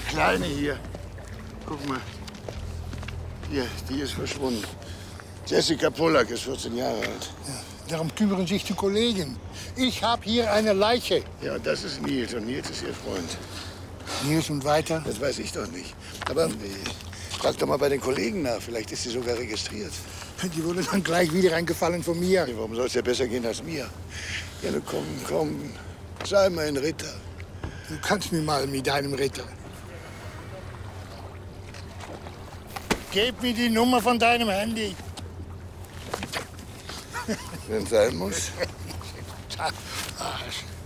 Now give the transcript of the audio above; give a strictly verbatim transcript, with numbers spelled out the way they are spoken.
Kleine hier. Guck mal. Hier, die ist verschwunden. Jessica Pollack ist vierzehn Jahre alt. Ja, darum kümmern sich die Kollegen. Ich habe hier eine Leiche. Ja, das ist Nils und Nils ist ihr Freund. Nils und weiter? Das weiß ich doch nicht. Aber frag doch mal bei den Kollegen nach. Vielleicht ist sie sogar registriert. Die wurde dann gleich wieder reingefallen von mir. Ja, warum soll es ja besser gehen als mir? Ja, nun komm, komm. Sei mal ein Ritter. Du kannst mir mal mit deinem Ritter. Gib mir die Nummer von deinem Handy. Wenn es sein muss. Arsch.